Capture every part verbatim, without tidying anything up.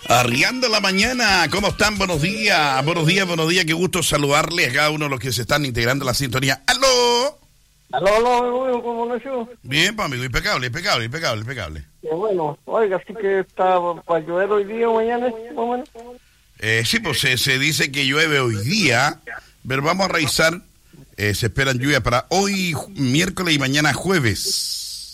Arriando la mañana, ¿cómo están? Buenos días, buenos días, buenos días, qué gusto saludarles a cada uno de los que se están integrando a la sintonía. ¡Aló! Aló, aló, amigo, ¿cómo no yo? Bien, pues amigo, impecable, impecable, impecable, impecable. Qué bueno, oiga, así que está para llover hoy día o mañana, más o menos. Eh, sí, pues se, se dice que llueve hoy día, pero vamos a revisar, eh, se esperan lluvias para hoy, miércoles y mañana jueves.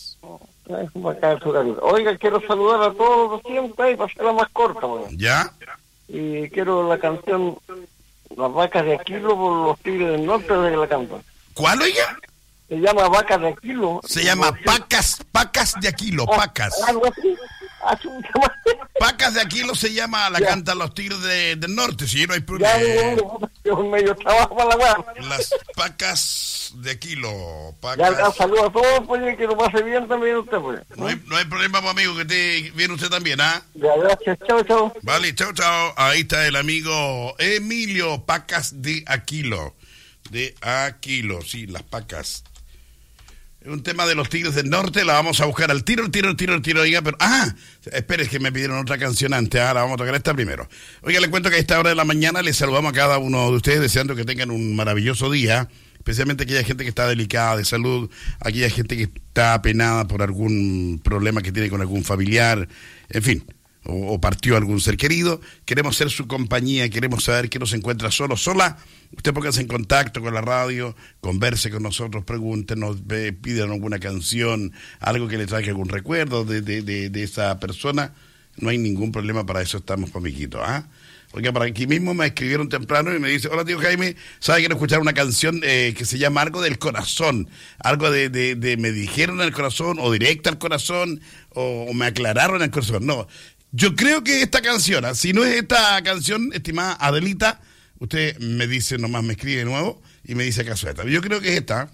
Oiga, quiero saludar a todos los siempre y para hacerla más corta, bueno. ¿Ya? Y quiero la canción Las Vacas de Aquilo por los Tigres del Norte de la cantan. ¿Cuál, oiga? Se llama Vacas de Aquilo. Se llama Pacas, Pacas de Aquilo, Pacas. Algo así. Pacas de Aquilo se llama, la ya. Cantan los Tigres de, del Norte, si no hay problema. Ya, un medio trabajo para la guarda. Las Pacas de Aquilo, Pacas. Ya, ya saludo a todos, pues, que lo pase bien también usted, pues. No hay, no hay problema, pues, amigo, que esté bien usted también, ¿ah? ¿eh? Ya, gracias, chao, chao. Vale, chao, chao. Ahí está el amigo Emilio, Pacas de Aquilo. De Aquilo, sí, las Pacas. Un tema de los Tigres del Norte, la vamos a buscar al tiro, el tiro, el tiro, el tiro, oiga, pero... ¡Ah! Espere, que me pidieron otra canción antes, ahora vamos a tocar esta primero. Oiga, le cuento que a esta hora de la mañana les saludamos a cada uno de ustedes, deseando que tengan un maravilloso día, especialmente aquella gente que está delicada de salud, aquella gente que está apenada por algún problema que tiene con algún familiar, en fin, o, o partió algún ser querido. Queremos ser su compañía, queremos saber que no se encuentra solo, sola. Usted póngase en contacto con la radio, converse con nosotros, pregúntenos, pidan alguna canción, algo que le traiga algún recuerdo de, de, de, de esa persona. No hay ningún problema, para eso estamos, amiguitos, ¿ah? Porque para aquí mismo me escribieron temprano y me dice, hola tío Jaime, ¿sabe? Quiero escuchar una canción eh, que se llama algo del corazón, algo de, de, de me dijeron en el corazón, o directa al corazón, o, o me aclararon en el corazón. No, yo creo que esta canción, ¿eh? Si no es esta canción, estimada Adelita, usted me dice, nomás me escribe de nuevo y me dice acaso esta. Yo creo que es esta.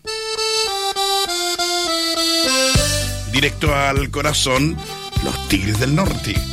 Directo al corazón, los Tigres del Norte.